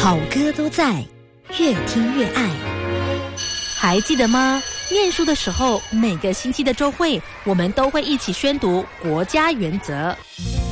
好歌都在，越听越爱。还记得吗？念书的时候，每个星期的周会，我们都会一起宣读国家原则。